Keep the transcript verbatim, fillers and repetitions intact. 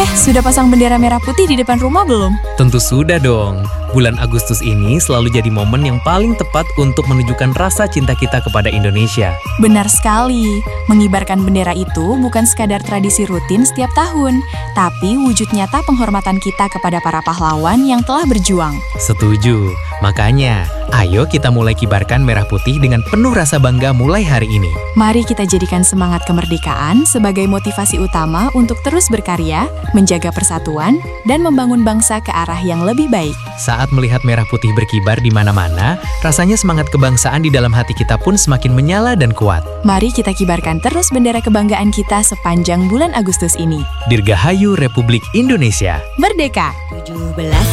Sudah pasang bendera merah putih di depan rumah belum? Tentu sudah dong. Bulan Agustus ini selalu jadi momen yang paling tepat untuk menunjukkan rasa cinta kita kepada Indonesia. Benar sekali. Mengibarkan bendera itu bukan sekadar tradisi rutin setiap tahun, tapi wujud nyata penghormatan kita kepada para pahlawan yang telah berjuang. Setuju. Makanya, ayo kita mulai kibarkan merah putih dengan penuh rasa bangga mulai hari ini. Mari kita jadikan semangat kemerdekaan sebagai motivasi utama untuk terus berkarya, menjaga persatuan, dan membangun bangsa ke arah yang lebih baik. Saat melihat merah putih berkibar di mana-mana, rasanya semangat kebangsaan di dalam hati kita pun semakin menyala dan kuat. Mari kita kibarkan terus bendera kebanggaan kita sepanjang bulan Agustus ini. Dirgahayu Republik Indonesia. Merdeka! tujuh belas